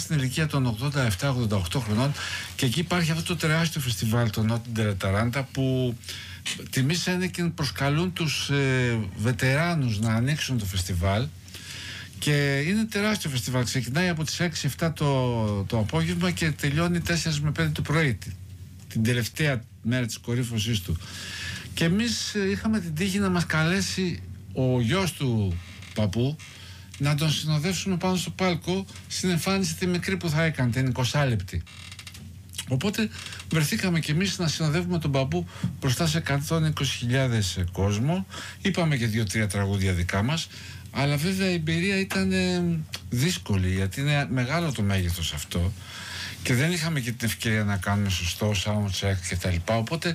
στην ηλικία των 87-88 χρονών και εκεί υπάρχει αυτό το τεράστιο φεστιβάλ, το Νότι Ντερεταράντα, που τιμής ένεκεν προσκαλούν τους βετεράνους να ανοίξουν το φεστιβάλ. Και είναι τεράστιο φεστιβάλ. Ξεκινάει από τις 6-7 το απόγευμα και τελειώνει 4 με 5 το πρωί, την τελευταία μέρα της κορύφωσής του. Και εμείς είχαμε την τύχη να μας καλέσει ο γιος του παππού να τον συνοδεύσουμε πάνω στο πάλκο στην εμφάνιση τη μικρή που θα έκανε, την 20 λεπτή. Οπότε βρεθήκαμε κι εμείς να συνοδεύουμε τον παππού μπροστά σε 120.000 κόσμο. Είπαμε και 2-3 τραγούδια δικά μας. Αλλά βέβαια η εμπειρία ήταν δύσκολη, γιατί είναι μεγάλο το μέγεθος αυτό και δεν είχαμε και την ευκαιρία να κάνουμε σωστό soundcheck και τα λοιπά. Οπότε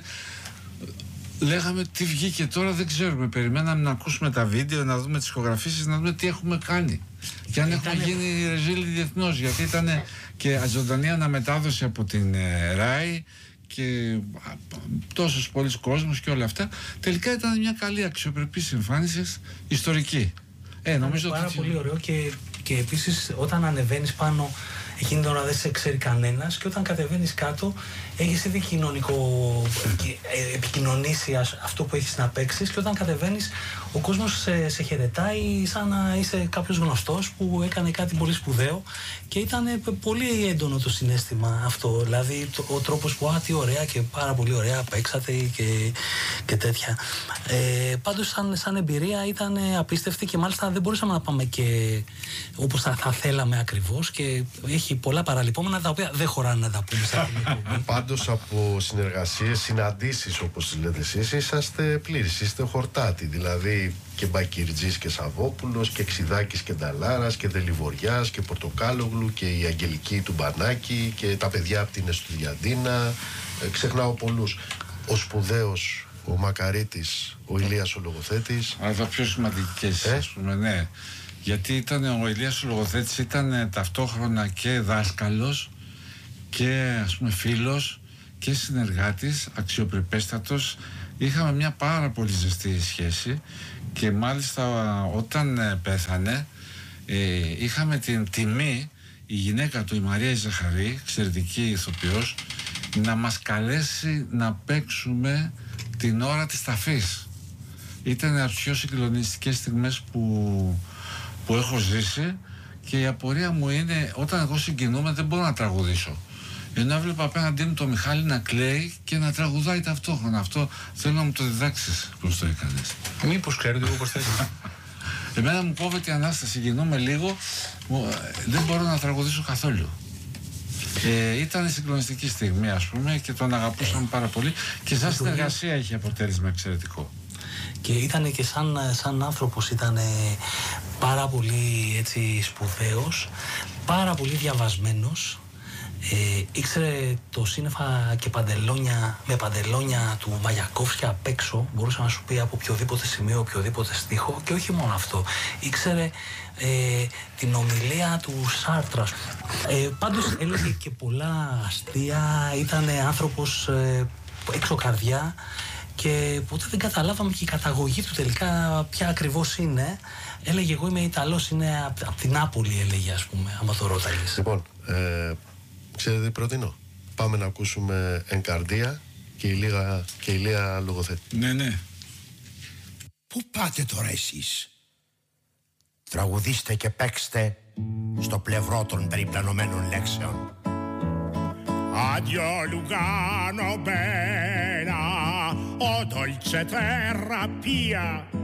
λέγαμε τι βγήκε τώρα, δεν ξέρουμε. Περιμέναμε να ακούσουμε τα βίντεο, να δούμε τις ηχογραφήσεις, να δούμε τι έχουμε κάνει και αν έχουμε γίνει ρεζίλοι διεθνώς, γιατί ήταν και ζωντανή αναμετάδοση από την ΡΑΗ και τόσος πολλοί κόσμος και όλα αυτά. Τελικά ήταν μια καλή αξιοπρεπή εμφάνιση, ιστορική. Νομίζω πάρα πολύ ωραίο και επίσης όταν ανεβαίνεις πάνω εκείνη την ώρα δεν σε ξέρει κανένας και όταν κατεβαίνεις κάτω έχεις ήδη επικοινωνήσει αυτό που έχεις να παίξεις και όταν κατεβαίνεις ο κόσμος σε χαιρετάει σαν να είσαι κάποιος γνωστός που έκανε κάτι πολύ σπουδαίο και ήταν πολύ έντονο το συναίσθημα αυτό, δηλαδή ο τρόπος που τι ωραία και πάρα πολύ ωραία παίξατε και τέτοια. Πάντως σαν εμπειρία ήταν απίστευτη και μάλιστα δεν μπορούσαμε να πάμε και όπως θα θέλαμε ακριβώς και έχει πολλά παραλυπόμενα τα οποία δεν χωράνε να τα πούμε σε αυτήν την εκπομπή. Πάντως από συνεργασίες, συναντήσεις όπως τις λέτε εσείς, είσαστε πλήρης, είστε χορτάτοι, δηλαδή και Μπακυρτζής και Σαββόπουλος και Ξιδάκης και Νταλάρας και Δελιβοριάς και Πορτοκάλογλου και η Αγγελική του Μπανάκη και τα παιδιά από την Εστουδιαντίνα, ξεχνάω πολλούς, ο Σπουδαίος, ο Μακαρίτης, ο Ηλίας ο Λογοθέτης. Αλλά τα πιο σημαντικές, ας πούμε, ναι. Γιατί ο Ηλίας ο Λογοθέτης ήταν ταυτόχρονα και δάσκαλος και ας πούμε φίλος και συνεργάτης, αξιοπρεπέστατος. Είχαμε μια πάρα πολύ ζεστή σχέση και μάλιστα όταν πέθανε είχαμε την τιμή η γυναίκα του, η Μαρία Ζαχαρή, εξαιρετική ηθοποιός, να μας καλέσει να παίξουμε την ώρα της ταφής. Ήταν από τις πιο συγκλονιστικές στιγμές που έχω ζήσει και η απορία μου είναι όταν εγώ συγκινούμαι δεν μπορώ να τραγουδήσω. Ενώ έβλεπα απέναντί μου το Μιχάλη να κλαίει και να τραγουδάει ταυτόχρονα. Αυτό θέλω να μου το διδάξεις πώς το έκανες. Μήπως ξέρετε εγώ πώς θα είναι. Εμένα μου κόβεται η ανάσταση, συγκινούμε λίγο, δεν μπορώ να τραγουδήσω καθόλου. Ήταν συγκλονιστική στιγμή ας πούμε και τον αγαπούσαμε πάρα πολύ και σαν συνεργασία είχε αποτέλεσμα εξαιρετικό. Και ήταν και σαν άνθρωπος ήταν πάρα πολύ έτσι σπουδαίος, πάρα πολύ διαβασμένος, ήξερε το σύννεφα και με παντελόνια του Μαγιακόφσκι απ' έξω, μπορούσε να σου πει από οποιοδήποτε σημείο, οποιοδήποτε στίχο και όχι μόνο αυτό, ήξερε την ομιλία του Σάρτρα. Πάντως έλεγε και πολλά αστεία, ήταν άνθρωπος έξω καρδιά και ποτέ δεν καταλάβαμε και η καταγωγή του τελικά ποια ακριβώς είναι. Έλεγε εγώ είμαι Ιταλός, είναι από την Νάπολη έλεγε ας πούμε, άμα το ρώταγες. Λοιπόν, ξέρετε τι προτείνω. Πάμε να ακούσουμε Ενκαρδία και η Ηλία Λογοθέτη. Ναι. Πού πάτε τώρα εσείς? Τραγουδήστε και παίξτε στο πλευρό των περιπλανωμένων λέξεων. Addio Lugano bella, o dolce terra pia,